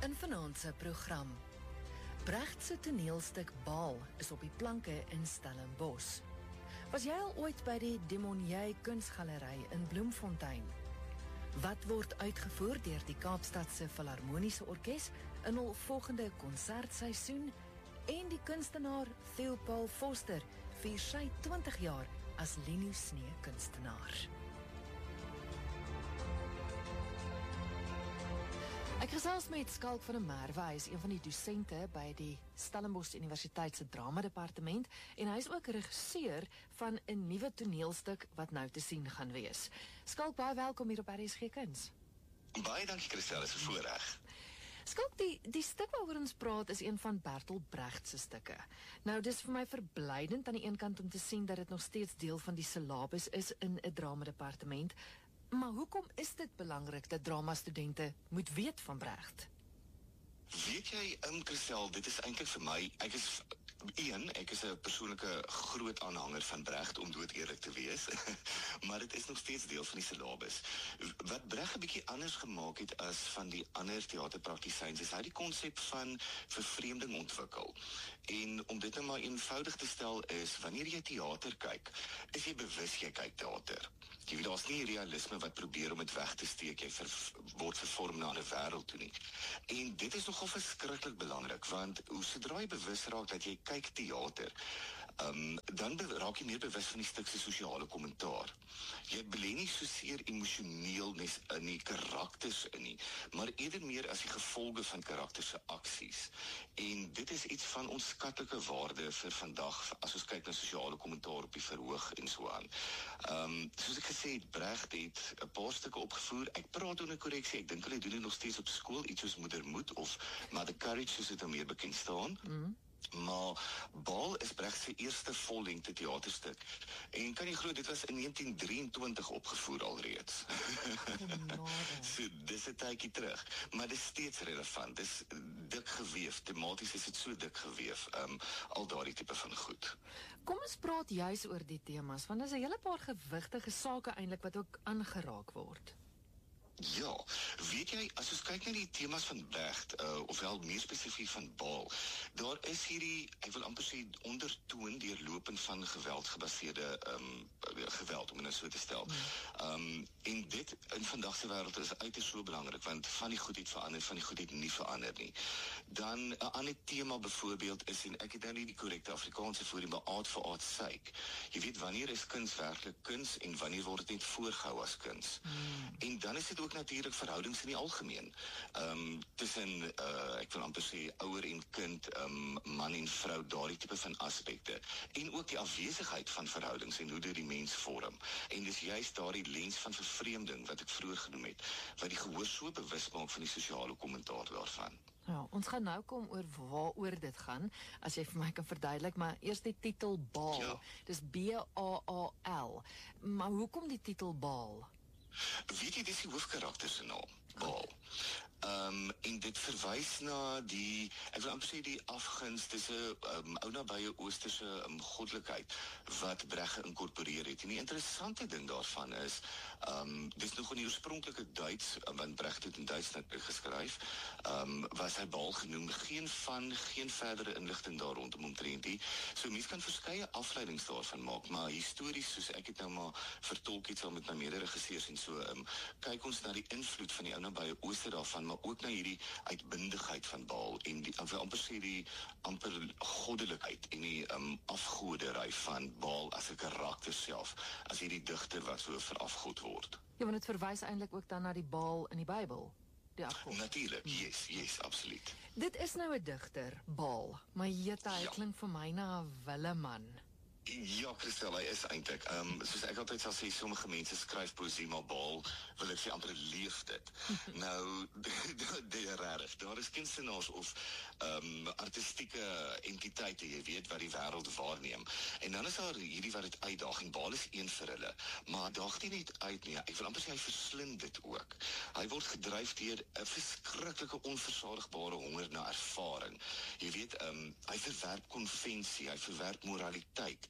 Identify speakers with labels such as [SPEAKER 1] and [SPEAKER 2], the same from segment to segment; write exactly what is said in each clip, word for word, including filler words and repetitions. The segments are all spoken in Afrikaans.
[SPEAKER 1] In vanaand se program. Brecht se toneelstuk Baal is op die planke in Stellenbosch. Was jy al ooit by die Demonier Kunsgalery in Bloemfontein? Wat word uitgevoer deur die Kaapstadse Filharmoniese Orkees in hul volgende konsertseisoen? En die kunstenaar Theo Paul Foster vier sy twintig jaar as Lino Snee kunstenaar. Ek gesels met Skalk van der Merwe, hy is een van die dosente by die Stellenbosch Universiteit se drama-departement en hy is ook regisseur van 'n nuwe toneelstuk wat nou te sien gaan wees. Skalk, baie welkom hier op R S G Kuns.
[SPEAKER 2] Baie dankie Christel, is 'n voorreg.
[SPEAKER 1] Skalk, die, die stuk waaroor ons praat is een van Bertolt Brecht se stukke. Nou, dis vir my verblydend aan die een kant om te sien dat dit nog steeds deel van die syllabus is in 'n drama-departement. Maar hoekom is dit belangrik dat drama-studente moet weet van Brecht?
[SPEAKER 2] Weet jy, um, Christel, dit is eintlik vir my, ek is, een, ek is 'n persoonlike groot aanhanger van Brecht, om dood eerlik te wees, maar dit is nog steeds deel van die syllabus. Wat Brecht 'n bietjie anders gemaak het as van die ander theaterpraktisyns, is hy die konsep van vervreemding ontwikkel. En om dit nou maar eenvoudig te stel is, wanneer jy theater kyk, is jy bewus jy kyk theater. Jy weet, daar's nie realisme wat probeer om dit weg te steek, jy ver, word vervorm na 'n wêreld toe nie. En dit is nogal verskriklik belangrik, want hoe sodra jy bewus raak dat jy kyk theater, um, dan be, raak jy meer bewus van die stuk se sosiale kommentaar. Jy belê nie soseer emosioneel nes in die karakters in nie, maar eerder meer as die gevolge van karakters se aksies. En dit is iets van onskatlike waarde vir vandag, as ons kyk na sosiale kommentaar op die verhoog en so aan. Um, soos ek gesê het, Brecht het 'n paar stukke opgevoer. Ek praat onder korreksie, ek dink hulle doen dit nog steeds op skool, iets soos Moedermoed of Mother Courage, soos dit nou meer bekend staan. Mm. Maar Baal is Brecht se eerste vollengte theaterstuk. En kan jy glo, dit was in negentien drieëntwintig opgevoer alreeds. So, dis 'n tydjie terug. Maar dit is steeds relevant. Dit is dik geweef. Tematies is dit so dik geweef. Um, al daardie tipe van goed.
[SPEAKER 1] Kom ons praat juis oor die temas, want daar is 'n hele paar gewigtige sake eintlik wat ook aangeraak word.
[SPEAKER 2] Ja, weet jy, as ons kyk na die temas van Brecht, uh, ofwel meer spesifiek van Baal, daar is hierdie, ek wil amper sê, ondertoon deurlopend van geweldgebaseerde um, geweld, om dit so te stel. Um, en dit in vandag se wêreld is uiters so belangrik, want van die goed het verander, van die goed het nie verander nie. Dan 'n ander tema byvoorbeeld is, en ek het nou nie die korrekte Afrikaanse voor, maar aard vir aard syk. Jy weet, wanneer is kuns werklik kuns en wanneer word dit net voorgehou as kuns? Hmm. En dan is dit ook natuurlik verhoudings in die algemeen. Um, tussen, uh, ek wil amper sê, ouer en kind, um, man en vrou, daardie tipe van aspekte. En ook die afwesigheid van verhoudings en hoe dit die mens vorm. En dis juist daardie lens van vervreemding, wat ek vroeër genoem het, wat die gehoor so bewus maak van die sosiale kommentaar daarvan.
[SPEAKER 1] Ja, ons gaan nou kom oor waaroor dit gaan, as jy vir my kan verduidelik, maar eers die titel Baal. Ja. Dis B A A L. Maar hoekom die titel Baal?
[SPEAKER 2] Weet jy, dis die hoofkarakter se naam, Baal. Um, en dit verwys na die, ek wil amper sê die afguns, dis 'n um, ou nabye oosterse um, goddelikheid wat Brecht geïnkorporeer het. En die interessante ding daarvan is, um, dis nog in die oorspronklike Duits, want Brecht het in Duits geskryf, um, was hy Baal genoem, geen van, geen verdere inligting daar rondom omtrent die. So mens kan verskeie afleidings daarvan maak, maar histories, soos ek het nou maar vertolk het saam met my mede-regisseurs en so, um, kyk ons na die invloed van die ou nabye ooster daarvan, maar ook na hierdie uitbundigheid van Baal en die, amper sê die amper goddelikheid en die um, afgoderry van Baal as 'n karakter self, as hierdie digter wat so verafgod word.
[SPEAKER 1] Ja, want dit verwys eintlik ook dan na die Baal in die Bybel. Die afgod.
[SPEAKER 2] Natuurlik, yes, yes, absoluut.
[SPEAKER 1] Dit is nou 'n digter, Baal, maar jette, hy ja. klink vir my na 'n willeman.
[SPEAKER 2] Ja, Christel, hy is eintlik, um, soos ek altyd sal sê, sommige mense skryf poesie, maar Baal, wil ek sê, amper leef dit. Nou, die rarig, daar is kunstenaars of um, artistieke entiteite, jy weet, wat die wêreld waarneem. En dan is daar hierdie wat het uitdaag, en Baal is een vir hulle, maar daag die net uit nie, ek wil amper sê, hy verslind dit ook. Hy word gedryf deur 'n verskriklike onversadigbare honger na ervaring. Jy weet, um, hy verwerp konvensie, hy verwerp moraliteit,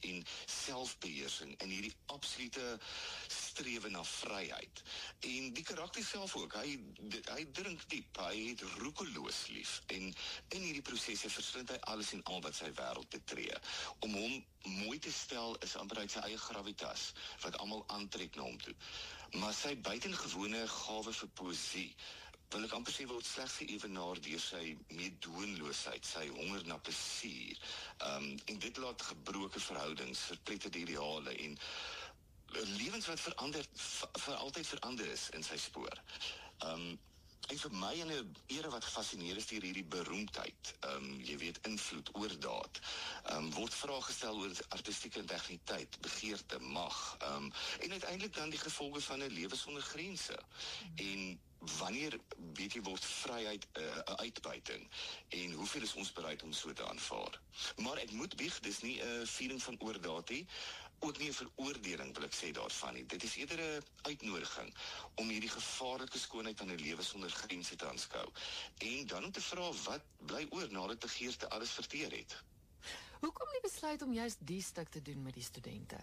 [SPEAKER 2] en selfbeheersing in hierdie absolute strewe na vryheid. En die karakter self ook, hy, hy drink diep, hy het roekeloos lief, en in hierdie prosesse verslind hy alles en al wat sy wêreld betree. Om hom mooi te stel is amper uit sy eie gravitas, wat almal aantrek na hom toe. Maar sy buitengewone gawe vir poësie, wil ek amper sê, word slegs geëvenaar deur sy meedoenloosheid, sy honger na plesier, um, en dit laat gebroke verhoudings, verpletterde ideale en lewens wat verander, vir altyd verander is in sy spoor. Um, en vir my in 'n era wat gefascineer is deur hierdie beroemdheid, um, jy weet, invloed, oordaad, um, word vrae gestel oor artistieke integriteit, begeerte, mag, um, en uiteindelik dan die gevolge van 'n lewe sonder grense. En wanneer, weet jy, word vryheid 'n uh, uitbuiting, en hoeveel is ons bereid om so te aanvaar? Maar ek moet bieg, dis nie 'n uh, viering van oordaad nie, ook nie 'n veroordeling wil ek sê daarvan nie. Dit is eerder 'n uitnodiging om hierdie gevaarlike skoonheid van 'n lewe sonder grense te aanskou. En dan om te vra, wat bly oor nadat begeerte alles verteer het?
[SPEAKER 1] Hoekom die besluit om juist die stuk te doen met die studente?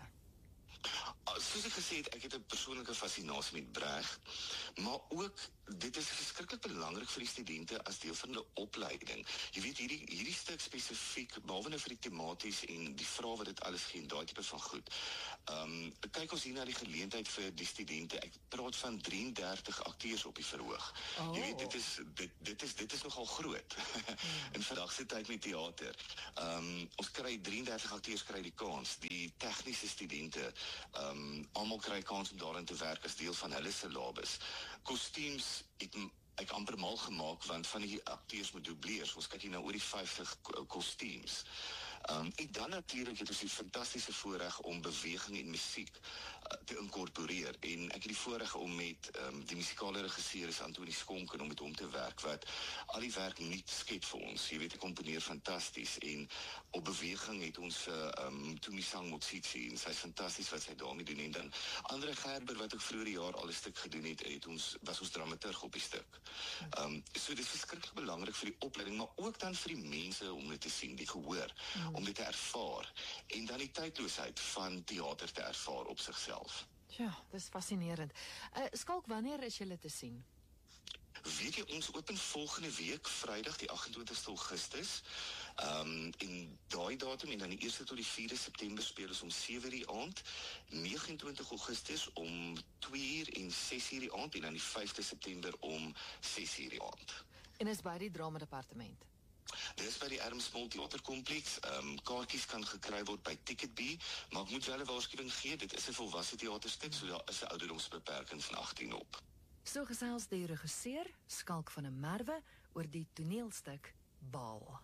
[SPEAKER 2] Soos ek gesê het, ek het 'n persoonlike fascinasie met Brecht, maar ook, dit is verskriklik belangrik vir die studente as deel van hulle opleiding. Jy weet, hierdie, hierdie stuk spesifiek, behalwe nou vir die tematies en die vrae wat dit alles gee, daai tipe van goed. Um, kyk ons hier na die geleentheid vir die studente. Ek praat van drieëndertig akteurs op die verhoog. Oh. Jy weet, dit is, dit, dit is, dit is nogal groot, in vandag se tyd met theater. Um, ons kry drieëndertig akteurs kry die kans, die tegniese studente, um, almal kry kans om daarin te werk as deel van hulle syllabus. Kostuums het ek amper mal gemaak, want van die akteurs met dubleers, ons kyk hier nou oor die vyftig kostuums. Um, en dan natuurlik het ons die fantastiese voorreg om beweging en musiek uh, te incorporeer, en ek het die voorreg om met um, die musikale regisseur is Antonie Skonken, om met hom te werk, wat al die werk nie skep vir ons. Jy weet, ek komponeer fantasties, en op beweging het ons uh, um, Tumisang Motsitsi, en sy is fantasties wat sy daarmee doen, en dan Andre Gerber, wat ook vroeger jaar al 'n stuk gedoen het, het ons, was ons dramaturg op die stuk. Um, so dit is verskriklik belangrik vir die opleiding, maar ook dan vir die mense om dit te sien, die gehoor, mm. om dit te ervaar, en dan die tydloosheid van theater te ervaar op sigself.
[SPEAKER 1] Ja, dis fascinerend. Uh, Skalk, wanneer is julle te sien?
[SPEAKER 2] Weet jy, ons open volgende week, Vrydag die agt-en-twintigste Augustus, um, en daai datum, en dan die eerste tot die vierde September speel ons om sewe uur die aand, negenentwintig Augustus om twee uur en ses uur die aand, en dan die vyfde September om ses uur die aand.
[SPEAKER 1] En is by die drama departement?
[SPEAKER 2] Dit is by die Ermsmil Theaterkompleks. Um, kaartjies kan gekry word by Ticketbee, maar ek moet wel 'n waarskuwing gee, dit is 'n volwasse teaterstuk, so daar is 'n ouderdomsbeperking van agttien op.
[SPEAKER 1] So gesels die regisseur, Skalk van der Merwe, oor die toneelstuk Baal.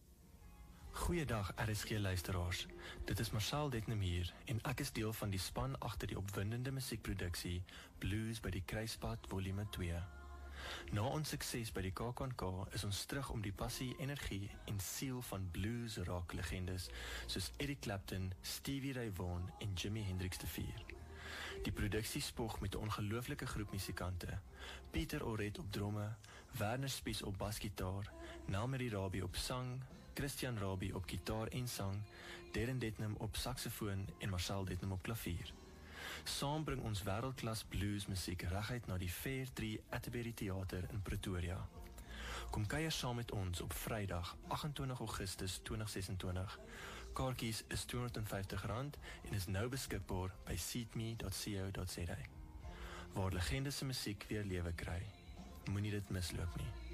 [SPEAKER 3] Goeiedag R S G luisteraars, dit is Marcel Detnem hier, en ek is deel van die span agter die opwindende musiekproduksie Blues by die Kruispad volume twee. Na ons sukses by die K K N K is ons terug om die passie, energie en siel van blues rock legendes soos Eric Clapton, Stevie Ray Vaughan en Jimi Hendrix te vier. Die produksie spog met 'n ongelooflike groep musikante. Pieter Oret op dromme, Werner Spies op basgitaar, Nelmarie Rabie op sang, Christian Rabie op gitaar en sang, Darren Detnem op saksofoon en Marcel Detnem op klavier. Saam bring ons wêreldklas bluesmusiek reguit na die Fair Tree Atterbury Theater in Pretoria. Kom kuier saam met ons op Vrydag agt-en-twintig Augustus tweeduisend ses en twintig. Kaartjies is tweehonderdvyftig rand en is nou beskikbaar by seatme dot co dot za. Waar legendes se musiek weer lewe kry. Moenie dit misloop nie.